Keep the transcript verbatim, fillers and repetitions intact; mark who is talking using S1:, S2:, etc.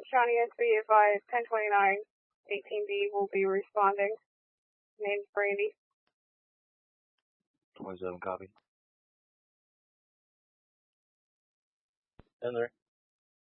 S1: County S B advised ten twenty-nine eighteen B will be responding. Name's Brandy.
S2: twenty-seven copy. In there.